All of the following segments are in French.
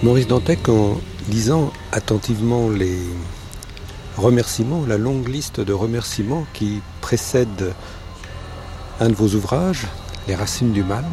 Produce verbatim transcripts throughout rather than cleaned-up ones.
Maurice Dantec, en lisant attentivement les remerciements, la longue liste de remerciements qui précède un de vos ouvrages, Les Racines du Mal,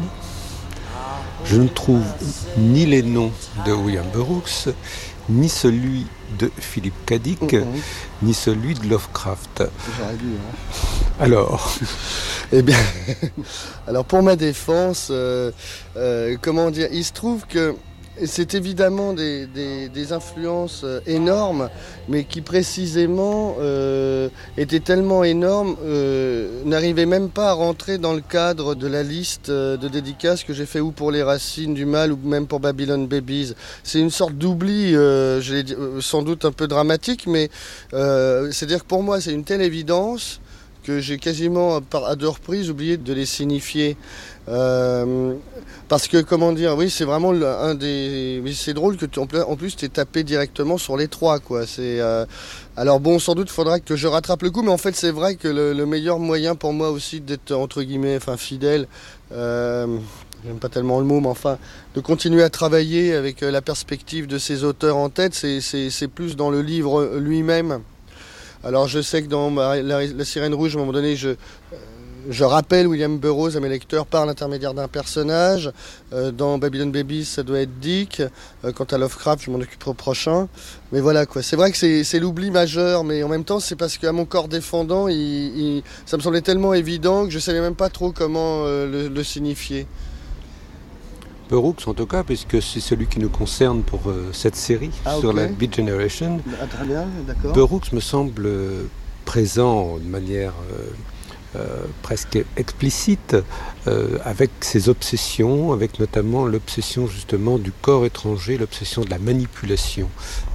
je ne trouve ni les noms de William Burroughs, ni celui de Philip K. Dick, mm-hmm. ni celui de Lovecraft. J'aurais dû, hein. Alors Eh bien, alors pour ma défense, euh, euh, comment dire, il se trouve que c'est évidemment des, des, des influences énormes, mais qui précisément euh, étaient tellement énormes, euh, n'arrivaient même pas à rentrer dans le cadre de la liste de dédicaces que j'ai fait ou pour Les Racines du Mal ou même pour Babylon Babies. C'est une sorte d'oubli, euh, je l'ai dit, sans doute un peu dramatique, mais euh, c'est-à-dire que pour moi c'est une telle évidence que j'ai quasiment à deux reprises oublié de les signifier. Euh, parce que, comment dire, oui, c'est vraiment un des... Mais c'est drôle que tu, en plus tu es tapé directement sur les trois, quoi. C'est, euh... Alors bon, sans doute il faudra que je rattrape le coup, mais en fait c'est vrai que le, le meilleur moyen pour moi aussi d'être, entre guillemets, enfin fidèle, euh... j'aime pas tellement le mot, mais enfin, de continuer à travailler avec la perspective de ces auteurs en tête, c'est, c'est, c'est plus dans le livre lui-même. Alors je sais que dans ma, la, la Sirène Rouge, à un moment donné, je, je rappelle William Burroughs à mes lecteurs par l'intermédiaire d'un personnage. Euh, dans Babylon Babies, ça doit être Dick. Euh, quant à Lovecraft, je m'en occuperai au prochain. Mais voilà, quoi. C'est vrai que c'est, c'est l'oubli majeur, mais en même temps, c'est parce qu'à mon corps défendant, il, il, ça me semblait tellement évident que je ne savais même pas trop comment euh, le, le signifier. Burroughs en tout cas, puisque c'est celui qui nous concerne pour euh, cette série ah, sur okay. la Beat Generation. Ah, très bien, d'accord. Burroughs me semble présent de manière euh, euh, presque explicite euh, avec ses obsessions, avec notamment l'obsession justement du corps étranger, l'obsession de la manipulation.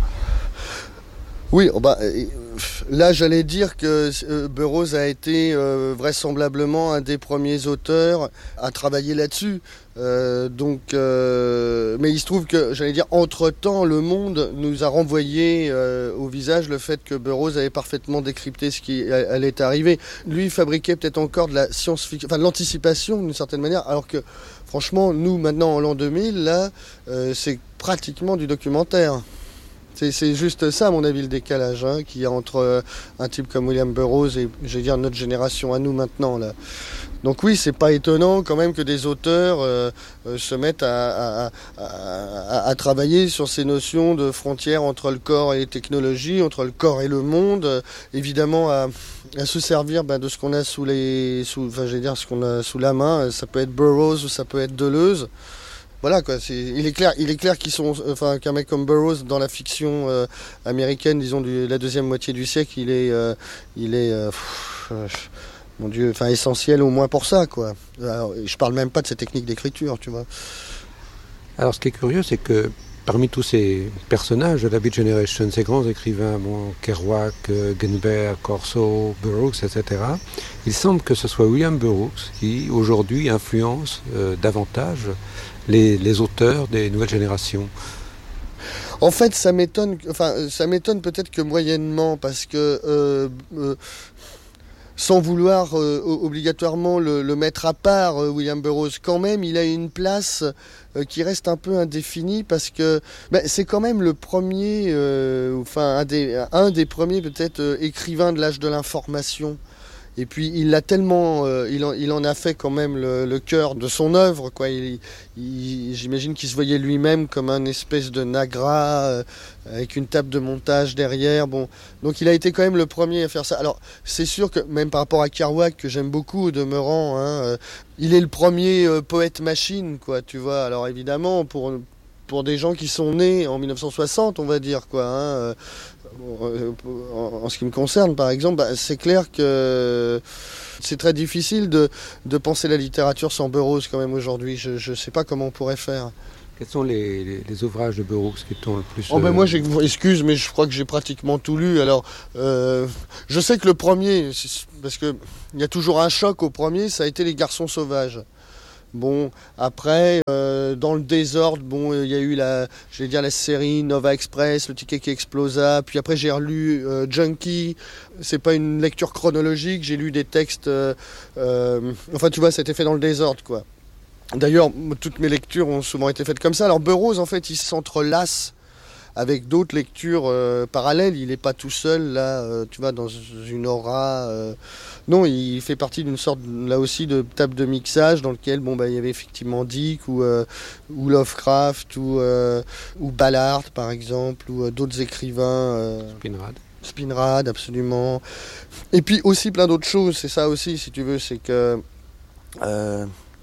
Oui, bah, là j'allais dire que Burroughs a été euh, vraisemblablement un des premiers auteurs à travailler là-dessus. Euh, donc, euh, mais il se trouve que, j'allais dire, entre-temps, le monde nous a renvoyé euh, au visage le fait que Burroughs avait parfaitement décrypté ce qui allait arriver. Lui, il fabriquait peut-être encore de la science-fiction, enfin de l'anticipation d'une certaine manière, alors que, franchement, nous, maintenant, en l'an deux mille, là, euh, c'est pratiquement du documentaire. C'est, c'est juste ça, à mon avis, le décalage hein, qu'il y a entre euh, un type comme William Burroughs et, je vais dire, notre génération à nous maintenant. Là. Donc oui, c'est pas étonnant quand même que des auteurs euh, euh, se mettent à, à, à, à travailler sur ces notions de frontières entre le corps et les technologies, entre le corps et le monde. Euh, évidemment, à, à se servir ben, de ce qu'on a sous les, sous, enfin, je vais dire, ce qu'on a sous la main. Ça peut être Burroughs ou ça peut être Deleuze. Voilà quoi, c'est, il est clair, il est clair qu'ils sont, enfin qu'un mec comme Burroughs dans la fiction euh, américaine, disons de la deuxième moitié du siècle, il est, euh, il est, euh, pff, euh, mon Dieu, enfin essentiel au moins pour ça quoi. Alors, je parle même pas de ses techniques d'écriture, tu vois. Alors ce qui est curieux, c'est que parmi tous ces personnages de la Beat Generation, ces grands écrivains, bon, Kerouac, Gutenberg, Corso, Burroughs, et cetera, il semble que ce soit William Burroughs qui aujourd'hui influence euh, davantage Les, les auteurs des nouvelles générations. En fait, ça m'étonne, enfin, ça m'étonne peut-être que moyennement, parce que euh, euh, sans vouloir euh, obligatoirement le, le mettre à part, euh, William Burroughs, quand même, il a une place euh, qui reste un peu indéfinie, parce que ben, c'est quand même le premier, euh, enfin un des, un des premiers peut-être euh, écrivains de l'âge de l'information. Et puis il l'a tellement, euh, il, en, il en a fait quand même le, le cœur de son œuvre, quoi. Il, il, j'imagine qu'il se voyait lui-même comme un espèce de nagra euh, avec une table de montage derrière. Bon, donc il a été quand même le premier à faire ça. Alors c'est sûr que même par rapport à Kerouac que j'aime beaucoup au demeurant, hein, euh, il est le premier euh, poète machine, quoi. Tu vois. Alors évidemment pour pour des gens qui sont nés en dix-neuf cent soixante, on va dire, quoi. Hein, euh, En ce qui me concerne, par exemple, bah, c'est clair que c'est très difficile de, de penser la littérature sans Burroughs quand même aujourd'hui. Je ne sais pas comment on pourrait faire. Quels sont les, les, les ouvrages de Burroughs qui t'ont le plus... Oh ben euh... moi, j'ai, excuse, mais je crois que j'ai pratiquement tout lu. Alors, euh, je sais que le premier, parce qu'il y a toujours un choc au premier, ça a été Les Garçons Sauvages. Bon, après, euh, dans le désordre, bon, il y a eu la, je vais dire la série Nova Express, Le Ticket qui explosa. Puis après, j'ai relu euh, Junkie. C'est pas une lecture chronologique. J'ai lu des textes. Euh, euh, enfin, tu vois, c'était fait dans le désordre, quoi. D'ailleurs, toutes mes lectures ont souvent été faites comme ça. Alors Burroughs, en fait, il s'entrelace avec d'autres lectures euh, parallèles. Il n'est pas tout seul, là, euh, tu vois, dans une aura. Euh... Non, il fait partie d'une sorte, là aussi, de table de mixage dans lequel, bon, bah, il y avait effectivement Dick ou, euh, ou Lovecraft ou, euh, ou Ballard, par exemple, ou euh, d'autres écrivains. Euh... Spinrad. Spinrad, absolument. Et puis aussi plein d'autres choses. C'est ça aussi, si tu veux, c'est que... Euh...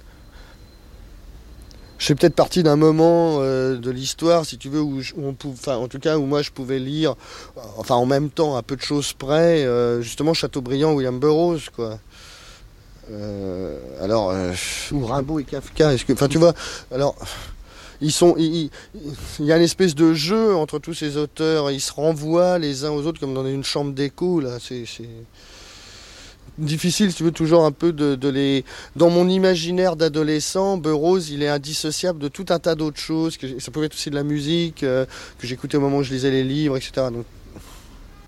Je fais peut-être partie d'un moment euh, de l'histoire, si tu veux, où, je, où on pouvait, enfin, en tout cas, où moi je pouvais lire, enfin, en même temps, à peu de choses près, euh, justement, Chateaubriand, William Burroughs, quoi. Euh, alors, euh, ou Rimbaud et Kafka, est-ce que, enfin, tu vois, alors, ils sont, il, il y a une espèce de jeu entre tous ces auteurs, ils se renvoient les uns aux autres comme dans une chambre d'écho, là, c'est... c'est... difficile, si tu veux, toujours un peu de, de les... Dans mon imaginaire d'adolescent, Burroughs, il est indissociable de tout un tas d'autres choses. Que ça pouvait être aussi de la musique, euh, que j'écoutais au moment où je lisais les livres, et cetera. Donc